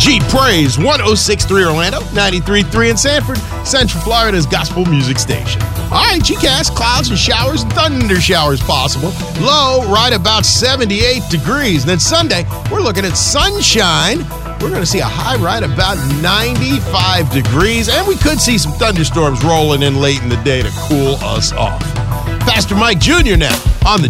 G Praise, 106.3 Orlando, 93.3 in Sanford, Central Florida's gospel music station. All right, GCast, clouds and showers and thunder showers possible. Low right about 78 degrees. Then Sunday, we're looking at sunshine. We're going to see a high right about 95 degrees, and we could see some thunderstorms rolling in late in the day to cool us off. Pastor Mike Jr. now on the